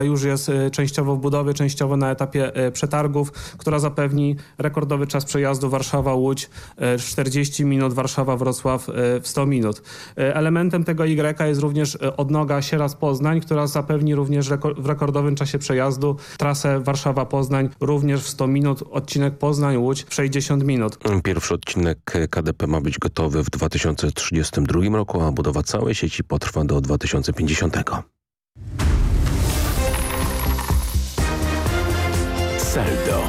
już jest częściowo w budowie, częściowo na etapie przetargów, która zapewni rekordowy czas przejazdu Warszawa-Łódź 40 minut, Warszawa-Wrocław w 100 minut. Elementem tego Y jest również odnoga Sieradz-Poznań, która zapewni również w rekordowym czasie przejazdu trasę Warszawa-Poznań również w 100 minut, odcinek Poznań-Łódź w 60 minut. Pierwszy odcinek KDP ma być gotowy w 2032 roku, a budowa całej sieci potrwa do 2050. Saldo.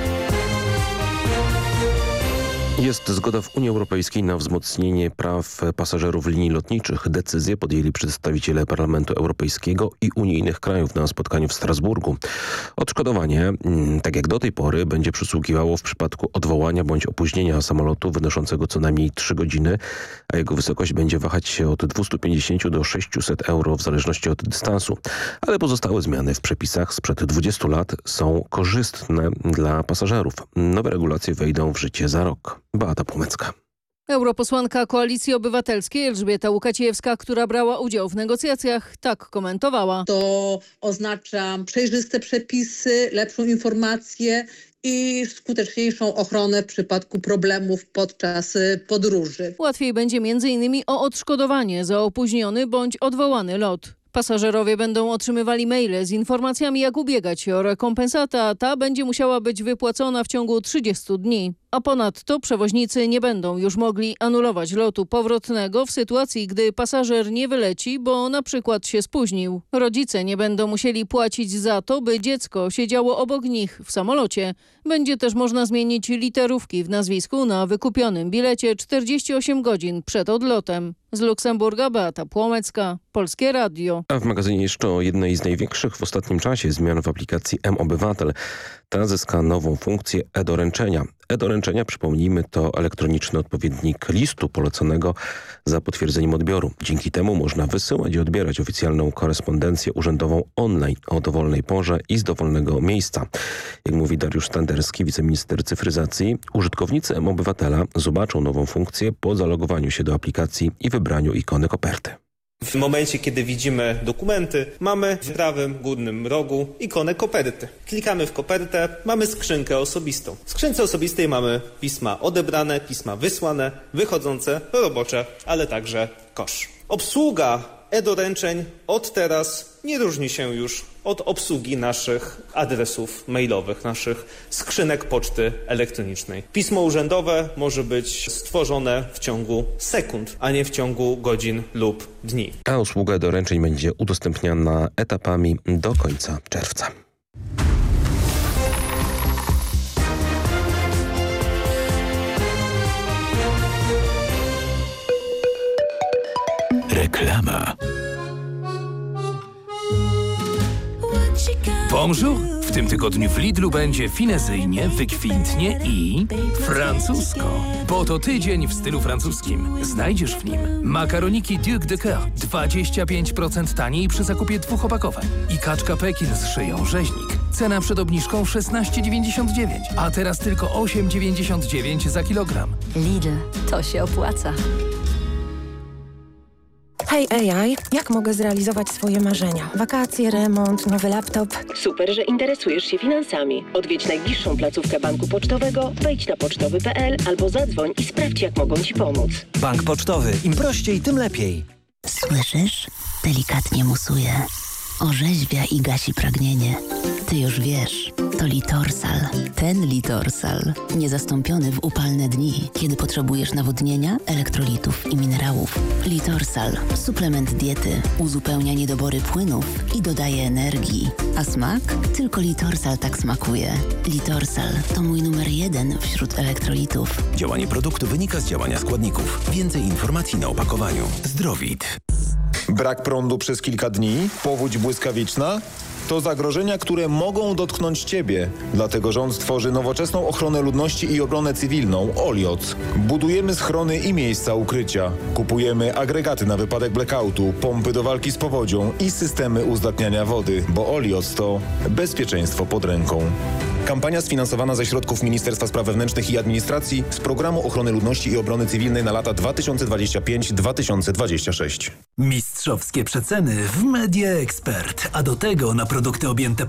Jest zgoda w Unii Europejskiej na wzmocnienie praw pasażerów linii lotniczych. Decyzję podjęli przedstawiciele Parlamentu Europejskiego i unijnych krajów na spotkaniu w Strasburgu. Odszkodowanie, tak jak do tej pory, będzie przysługiwało w przypadku odwołania bądź opóźnienia samolotu wynoszącego co najmniej 3 godziny, a jego wysokość będzie wahać się od 250 do 600 euro w zależności od dystansu. Ale pozostałe zmiany w przepisach sprzed 20 lat są korzystne dla pasażerów. Nowe regulacje wejdą w życie za rok. Beata Płomecka. Europosłanka Koalicji Obywatelskiej Elżbieta Łukacijewska, która brała udział w negocjacjach, tak komentowała. To oznacza przejrzyste przepisy, lepszą informację i skuteczniejszą ochronę w przypadku problemów podczas podróży. Łatwiej będzie m.in. o odszkodowanie za opóźniony bądź odwołany lot. Pasażerowie będą otrzymywali maile z informacjami, jak ubiegać się o rekompensatę, a ta będzie musiała być wypłacona w ciągu 30 dni. A ponadto przewoźnicy nie będą już mogli anulować lotu powrotnego w sytuacji, gdy pasażer nie wyleci, bo na przykład się spóźnił. Rodzice nie będą musieli płacić za to, by dziecko siedziało obok nich w samolocie. Będzie też można zmienić literówki w nazwisku na wykupionym bilecie 48 godzin przed odlotem. Z Luksemburga Beata Płomecka, Polskie Radio. A w magazynie jeszcze o jednej z największych w ostatnim czasie zmian w aplikacji mObywatel. Ta zyska nową funkcję e-doręczenia. E-doręczenia, przypomnijmy, to elektroniczny odpowiednik listu poleconego za potwierdzeniem odbioru. Dzięki temu można wysyłać i odbierać oficjalną korespondencję urzędową online o dowolnej porze i z dowolnego miejsca. Jak mówi Dariusz Standerski, wiceminister cyfryzacji, użytkownicy mObywatela zobaczą nową funkcję po zalogowaniu się do aplikacji i wybraniu ikony koperty. W momencie, kiedy widzimy dokumenty, mamy w prawym górnym rogu ikonę koperty. Klikamy w kopertę, mamy skrzynkę osobistą. W skrzynce osobistej mamy pisma odebrane, pisma wysłane, wychodzące, robocze, ale także kosz. Obsługa e-doręczeń od teraz nie różni się już od obsługi naszych adresów mailowych, naszych skrzynek poczty elektronicznej. Pismo urzędowe może być stworzone w ciągu sekund, a nie w ciągu godzin lub dni. A usługa doręczeń będzie udostępniana etapami do końca czerwca. Reklama. Bonjour! W tym tygodniu w Lidlu będzie finezyjnie, wykwintnie i francusko. Bo to tydzień w stylu francuskim. Znajdziesz w nim makaroniki Duc de Coeur 25% taniej przy zakupie 2 opakowań i kaczka Pekin z szyją rzeźnik. Cena przed obniżką 16,99, a teraz tylko 8,99 za kilogram. Lidl, to się opłaca. Hej AI, jak mogę zrealizować swoje marzenia? Wakacje, remont, nowy laptop. Super, że interesujesz się finansami. Odwiedź najbliższą placówkę banku pocztowego, wejdź na pocztowy.pl albo zadzwoń i sprawdź, jak mogą Ci pomóc. Bank pocztowy. Im prościej, tym lepiej. Słyszysz? Delikatnie musuje. Orzeźwia i gasi pragnienie. Ty już wiesz, to Litorsal. Ten Litorsal. Niezastąpiony w upalne dni, kiedy potrzebujesz nawodnienia, elektrolitów i minerałów. Litorsal. Suplement diety. Uzupełnia niedobory płynów i dodaje energii. A smak? Tylko Litorsal tak smakuje. Litorsal to mój numer 1 wśród elektrolitów. Działanie produktu wynika z działania składników. Więcej informacji na opakowaniu. Zdrowit. Brak prądu przez kilka dni, powódź błyskawiczna to zagrożenia, które mogą dotknąć Ciebie. Dlatego rząd tworzy nowoczesną ochronę ludności i obronę cywilną OLIOC. Budujemy schrony i miejsca ukrycia. Kupujemy agregaty na wypadek blackoutu, pompy do walki z powodzią i systemy uzdatniania wody, bo OLIOC to bezpieczeństwo pod ręką. Kampania sfinansowana ze środków Ministerstwa Spraw Wewnętrznych i Administracji z Programu Ochrony Ludności i Obrony Cywilnej na lata 2025-2026. Mistrzowskie przeceny w Media Expert, a do tego na produkty objęte